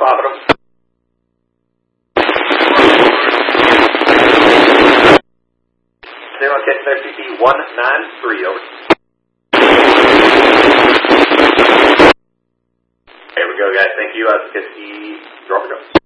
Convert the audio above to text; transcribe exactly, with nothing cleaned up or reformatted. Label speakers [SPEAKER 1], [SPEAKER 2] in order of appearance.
[SPEAKER 1] popping them. Anyone catching their C P one nine three, over. There we go, guys. Thank you. Uh, get the drop it up.